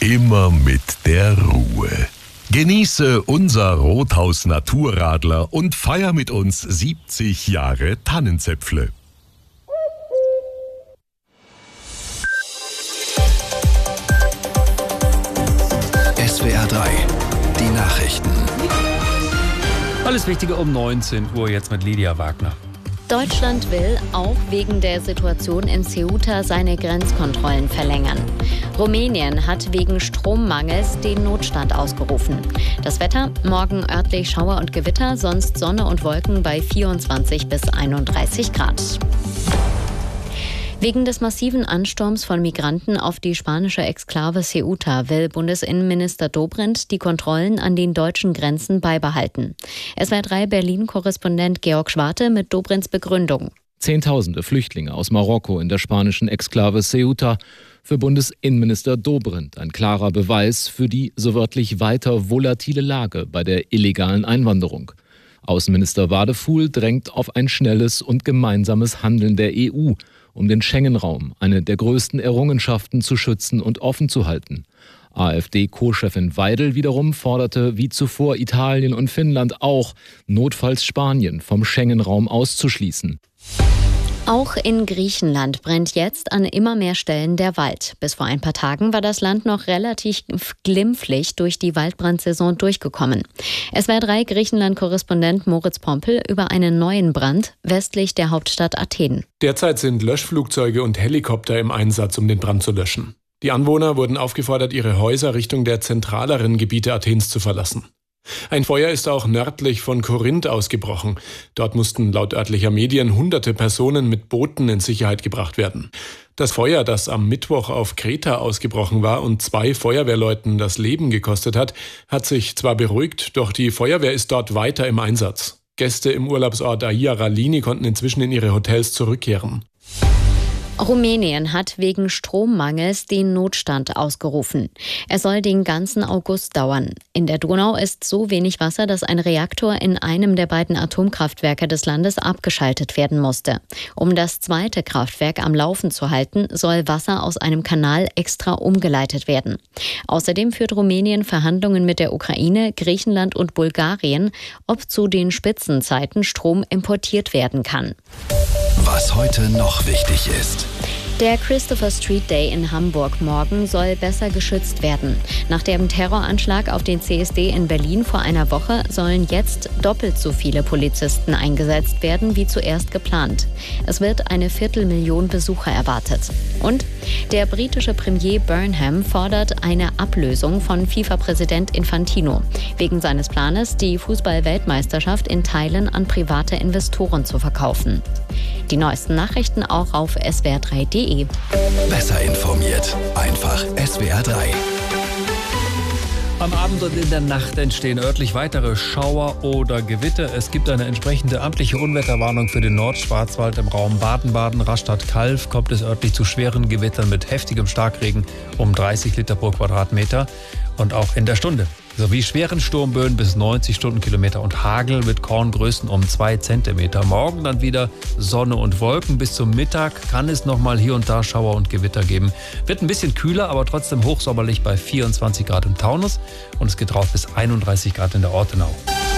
Immer mit der Ruhe. Genieße unser Rothaus Naturradler und feier mit uns 70 Jahre Tannenzäpfle. SWR 3, die Nachrichten. Alles Wichtige um 19 Uhr jetzt mit Lydia Wagner. Deutschland will auch wegen der Situation in Ceuta seine Grenzkontrollen verlängern. Rumänien hat wegen Strommangels den Notstand ausgerufen. Das Wetter: morgen örtlich Schauer und Gewitter, sonst Sonne und Wolken bei 24 bis 31 Grad. Wegen des massiven Ansturms von Migranten auf die spanische Exklave Ceuta will Bundesinnenminister Dobrindt die Kontrollen an den deutschen Grenzen beibehalten. SWR 3 Berlin-Korrespondent Georg Schwarte mit Dobrindts Begründung. Zehntausende Flüchtlinge aus Marokko in der spanischen Exklave Ceuta. Für Bundesinnenminister Dobrindt ein klarer Beweis für die so wörtlich weiter volatile Lage bei der illegalen Einwanderung. Außenminister Wadefuhl drängt auf ein schnelles und gemeinsames Handeln der EU, um den Schengen-Raum, eine der größten Errungenschaften, zu schützen und offen zu halten. AfD-Co-Chefin Weidel wiederum forderte wie zuvor Italien und Finnland auch, notfalls Spanien vom Schengen-Raum auszuschließen. Auch in Griechenland brennt jetzt an immer mehr Stellen der Wald. Bis vor ein paar Tagen war das Land noch relativ glimpflich durch die Waldbrandsaison durchgekommen. SWR 3 Griechenland-Korrespondent Moritz Pompel über einen neuen Brand westlich der Hauptstadt Athen. Derzeit sind Löschflugzeuge und Helikopter im Einsatz, um den Brand zu löschen. Die Anwohner wurden aufgefordert, ihre Häuser Richtung der zentraleren Gebiete Athens zu verlassen. Ein Feuer ist auch nördlich von Korinth ausgebrochen. Dort mussten laut örtlicher Medien hunderte Personen mit Booten in Sicherheit gebracht werden. Das Feuer, das am Mittwoch auf Kreta ausgebrochen war und 2 Feuerwehrleuten das Leben gekostet hat, hat sich zwar beruhigt, doch die Feuerwehr ist dort weiter im Einsatz. Gäste im Urlaubsort Aia Ralini konnten inzwischen in ihre Hotels zurückkehren. Rumänien hat wegen Strommangels den Notstand ausgerufen. Er soll den ganzen August dauern. In der Donau ist so wenig Wasser, dass ein Reaktor in einem der beiden Atomkraftwerke des Landes abgeschaltet werden musste. Um das zweite Kraftwerk am Laufen zu halten, soll Wasser aus einem Kanal extra umgeleitet werden. Außerdem führt Rumänien Verhandlungen mit der Ukraine, Griechenland und Bulgarien, ob zu den Spitzenzeiten Strom importiert werden kann. Was heute noch wichtig ist. Der Christopher Street Day in Hamburg morgen soll besser geschützt werden. Nach dem Terroranschlag auf den CSD in Berlin vor einer Woche sollen jetzt doppelt so viele Polizisten eingesetzt werden wie zuerst geplant. Es wird eine 250.000 Besucher erwartet. Und der britische Premier Burnham fordert eine Ablösung von FIFA-Präsident Infantino wegen seines Planes, die Fußball-Weltmeisterschaft in Teilen an private Investoren zu verkaufen. Die neuesten Nachrichten auch auf swr3.de. Besser informiert. Einfach SWR 3. Am Abend und in der Nacht entstehen örtlich weitere Schauer oder Gewitter. Es gibt eine entsprechende amtliche Unwetterwarnung für den Nordschwarzwald. Im Raum Baden-Baden, Rastatt-Kalf kommt es örtlich zu schweren Gewittern mit heftigem Starkregen um 30 Liter pro Quadratmeter und auch in der Stunde. Sowie schweren Sturmböen bis 90 Stundenkilometer und Hagel mit Korngrößen um 2 Zentimeter. Morgen dann wieder Sonne und Wolken. Bis zum Mittag kann es nochmal hier und da Schauer und Gewitter geben. Wird ein bisschen kühler, aber trotzdem hochsommerlich bei 24 Grad im Taunus. Und es geht rauf bis 31 Grad in der Ortenau.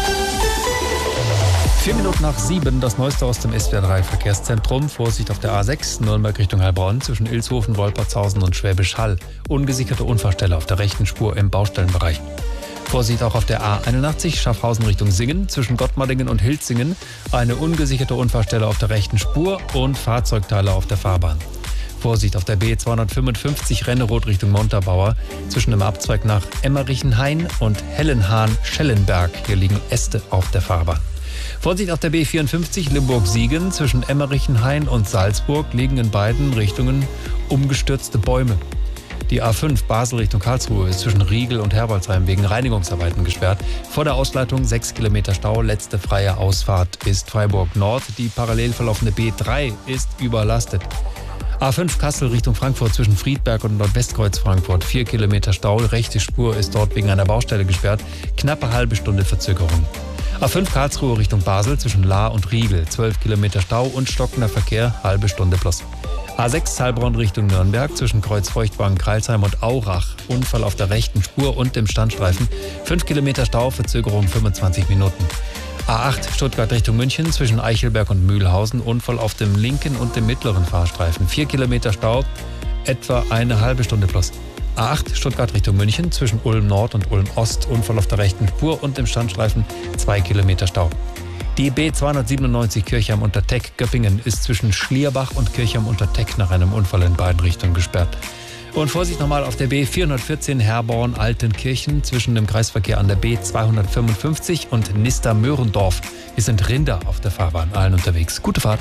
4 Minuten nach 7, das Neueste aus dem SWR 3 Verkehrszentrum. Vorsicht auf der A6, Nürnberg Richtung Heilbronn, zwischen Ilshofen, Wolpertshausen und Schwäbisch Hall. Ungesicherte Unfallstelle auf der rechten Spur im Baustellenbereich. Vorsicht auch auf der A81, Schaffhausen Richtung Singen, zwischen Gottmardingen und Hilzingen. Eine ungesicherte Unfallstelle auf der rechten Spur und Fahrzeugteile auf der Fahrbahn. Vorsicht auf der B255 Rennerot Richtung Montabaur, zwischen dem Abzweig nach Emmerinchenhain und Hellenhahn-Schellenberg. Hier liegen Äste auf der Fahrbahn. Vorsicht auf der B54 Limburg-Siegen, zwischen Emmerinchenhain und Salzburg liegen in beiden Richtungen umgestürzte Bäume. Die A5 Basel Richtung Karlsruhe ist zwischen Riegel und Herbolzheim wegen Reinigungsarbeiten gesperrt. Vor der Ausleitung 6 Kilometer Stau. Letzte freie Ausfahrt ist Freiburg Nord. Die parallel verlaufende B3 ist überlastet. A5 Kassel Richtung Frankfurt zwischen Friedberg und Nordwestkreuz Frankfurt. 4 Kilometer Stau. Rechte Spur ist dort wegen einer Baustelle gesperrt. Knappe halbe Stunde Verzögerung. A5 Karlsruhe Richtung Basel zwischen Lahr und Riegel. 12 Kilometer Stau und stockender Verkehr. Halbe Stunde plus. A6 Heilbronn Richtung Nürnberg zwischen Kreuzfeuchtwagen, Crailsheim und Aurach. Unfall auf der rechten Spur und im Standstreifen. 5 Kilometer Stau, Verzögerung 25 Minuten. A8 Stuttgart Richtung München zwischen Eichelberg und Mühlhausen. Unfall auf dem linken und dem mittleren Fahrstreifen. 4 Kilometer Stau, etwa eine halbe Stunde plus. A8 Stuttgart Richtung München zwischen Ulm Nord und Ulm Ost. Unfall auf der rechten Spur und im Standstreifen 2 Kilometer Stau. Die B297 Kirchheim unter Teck Göppingen ist zwischen Schlierbach und Kirchheim unter Teck nach einem Unfall in beiden Richtungen gesperrt. Und Vorsicht nochmal auf der B414 Herborn-Altenkirchen zwischen dem Kreisverkehr an der B255 und Nister-Möhrendorf. Hier sind Rinder auf der Fahrbahn, allen unterwegs. Gute Fahrt.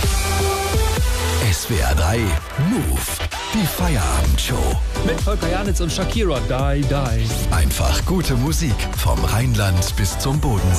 SWR 3 Move. Die Feierabendshow. Mit Volker Janitz und Shakira. Die, die. Einfach gute Musik vom Rheinland bis zum Bodensee.